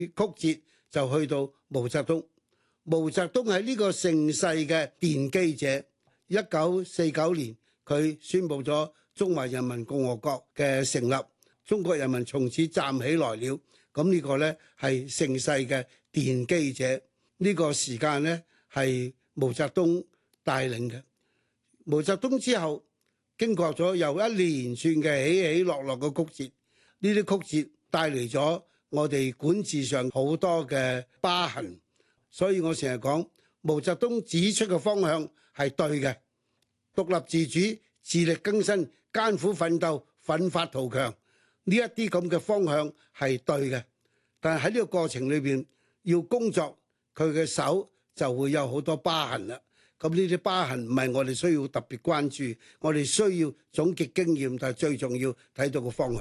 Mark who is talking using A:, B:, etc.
A: 節就去到毛澤東。毛澤東係呢個盛世嘅奠基者。1949年佢宣布咗中華人民共和國嘅成立，中國人民從此站起來了。咁呢個呢係盛世嘅奠基者。呢個時間呢係毛澤東帶領嘅。毛澤東之後經過咗又一連串嘅起起落落嘅曲折，呢啲曲折帶嚟咗我哋管治上好多嘅疤痕。所以我成日講，毛澤東指出嘅方向係對嘅，獨立自主、自力更生、艱苦奮鬥、奮發圖強，呢一啲咁嘅方向係對嘅。但係喺呢個過程裏邊要工作，佢嘅手就會有好多疤痕啦。咁呢啲疤痕唔係我哋需要特別關注，我哋需要總結經驗，但係最重要睇到個方向。